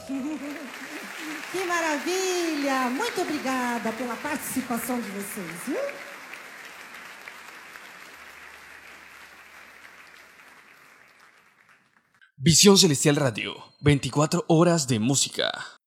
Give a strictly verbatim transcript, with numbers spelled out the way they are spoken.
Que maravilha! Muito obrigada pela participação de vocês, viu? Visión Celestial Radio, veinticuatro horas de música.